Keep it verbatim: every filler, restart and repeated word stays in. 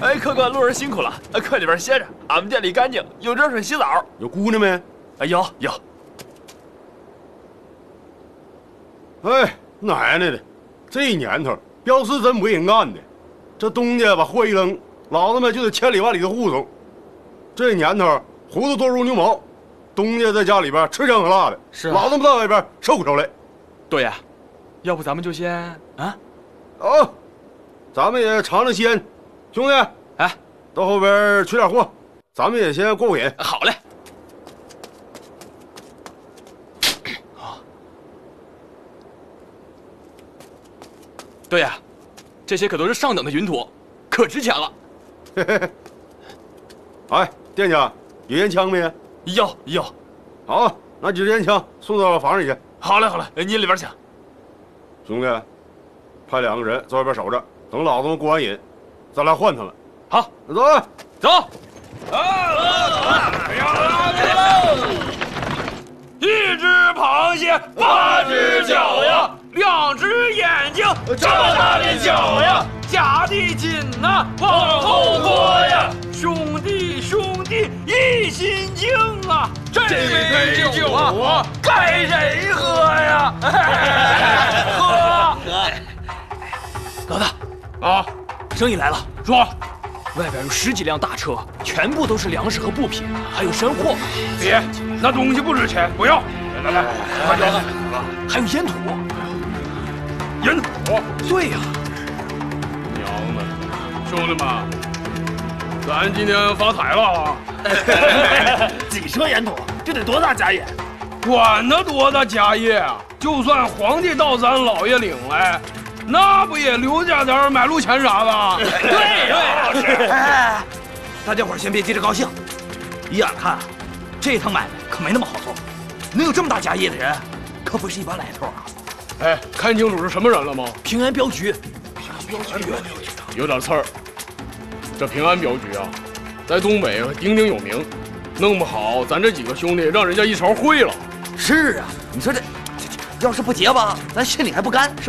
哎，客官路人辛苦了，快里边歇着，俺们店里干净，有热水洗澡。 有姑娘没？ 哎，有有。 哎，奶奶的，这年头镖是真不给人干的，这东家把货一扔，老子们就得千里万里的护送。这年头胡子多如牛毛，东家在家里边吃香喝辣的， 是、啊、 老子们到外边受苦受累。 对呀，要不咱们就先啊， 哦，咱们也尝尝鲜，兄弟， 哎， 到后边取点货，咱们也先过过瘾。 好嘞。对呀，这些可都是上等的云土，可值钱了。 嘿嘿嘿。哎，店家有烟枪没？ 有有。 好，拿几支烟枪送到房里去。 好嘞好嘞，您里边请。 兄弟，派两个人在外边守着，等老子们过完瘾，再来换他们。 好， 那走啊， 走。啊！一只螃蟹，八只脚呀，两只眼睛，这么大的脚呀，夹的紧呐，往后拖呀，兄弟兄弟一心敬啊，这杯酒啊，该谁喝呀？喝！老大啊，生意来了，说，外边有十几辆大车，全部都是粮食和布品，还有山货。 别，那东西不值钱，不要。来来来，快点！ 还有烟土。 烟土？ 对呀。 娘们，兄弟们，咱今天发财了啊！ 几车烟土，这得多大家业？ 管他多大家业啊！就算皇帝到咱老爷领来，那不也留下点买路钱啥的？ 对对。 哎，大家伙先别急着高兴，一眼看，这趟买卖可没那么好做。能有这么大家业的人，可不是一般来头啊！ 哎，看清楚是什么人了吗？ 平安镖局。 平安镖局有点刺儿。这平安镖局啊，在东北鼎鼎有名，弄不好咱这几个兄弟让人家一勺烩了。 是啊，你说这，这这要是不结巴，咱心里还不甘。